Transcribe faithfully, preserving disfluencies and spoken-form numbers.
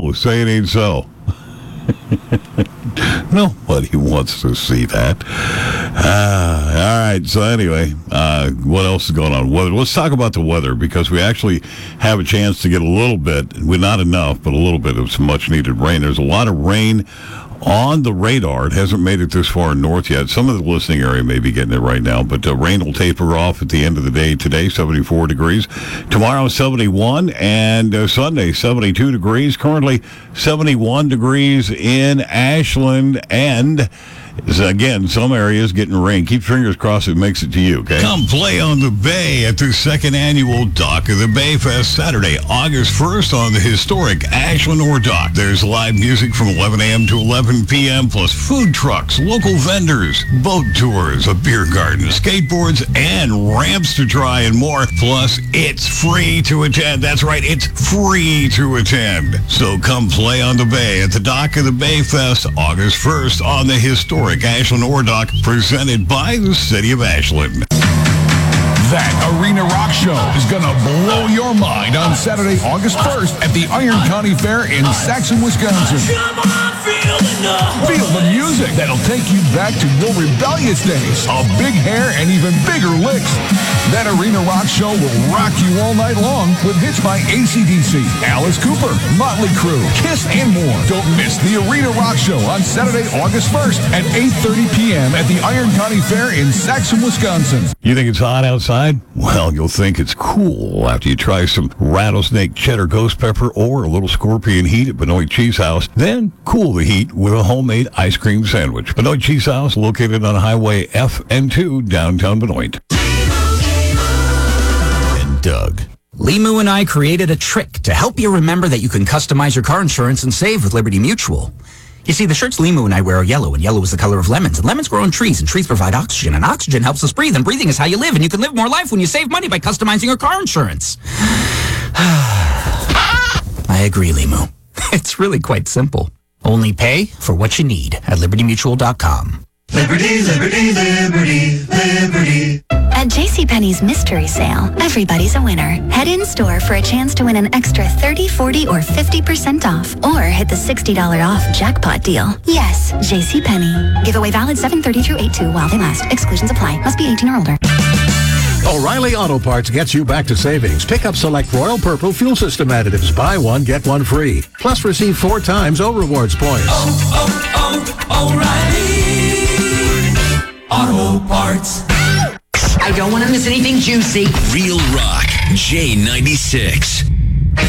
so. Say it ain't so. Nobody wants to see that. Uh, all right. So anyway, uh, what else is going on? Weather. Let's talk about the weather because we actually have a chance to get a little bit, well, not enough, but a little bit of some much-needed rain. There's a lot of rain on the radar. It hasn't made it this far north yet. Some of the listening area may be getting it right now, but uh, rain will taper off at the end of the day today, seventy-four degrees. Tomorrow, seventy-one, and uh, Sunday, seventy-two degrees. Currently, seventy-one degrees in Ashland, and again, some areas getting rain. Keep fingers crossed it makes it to you, okay? Come play on the Bay at the second annual Dock of the Bay Fest, Saturday, August first on the historic Ashland Ore Dock. There's live music from eleven a.m. to eleven p.m., plus food trucks, local vendors, boat tours, a beer garden, skateboards, and ramps to try and more. Plus, it's free to attend. That's right, it's free to attend. So come play on the Bay at the Dock of the Bay Fest, August first on the historic Ashland Ore Dock, presented by the City of Ashland. That Arena Rock Show is going to blow your mind on Saturday, August first at the Iron County Fair in Saxon, Wisconsin. Feel the music that'll take you back to your rebellious days of big hair and even bigger licks. That Arena Rock Show will rock you all night long with hits by A C D C, Alice Cooper, Motley Crue, Kiss, and more. Don't miss the Arena Rock Show on Saturday, August first at eight thirty p.m. at the Iron County Fair in Saxon, Wisconsin. You think it's hot outside? Well, you'll think it's cool after you try some rattlesnake cheddar ghost pepper or a little scorpion heat at Benoit Cheese House. Then cool the heat with a homemade ice cream sandwich. Benoit Cheese House, located on Highway F N two, downtown Benoit. And Doug. Limu and I created a trick to help you remember that you can customize your car insurance and save with Liberty Mutual. You see, the shirts Limu and I wear are yellow, and yellow is the color of lemons. And lemons grow on trees, and trees provide oxygen, and oxygen helps us breathe, and breathing is how you live, and you can live more life when you save money by customizing your car insurance. I agree, Limu. It's really quite simple. Only pay for what you need at liberty mutual dot com. Liberty, liberty, liberty, liberty. At JCPenney's mystery sale, everybody's a winner. Head in store for a chance to win an extra thirty, forty, or fifty percent off. Or hit the sixty dollars off jackpot deal. Yes, JCPenney. Giveaway valid seven thirty through eight two while they last. Exclusions apply. Must be eighteen or older. O'Reilly Auto Parts gets you back to savings. Pick up select Royal Purple fuel system additives. Buy one, get one free. Plus receive four times O Rewards points. Oh, oh, oh, O'Reilly Auto Parts. I don't want to miss anything juicy. Real Rock, J ninety-six.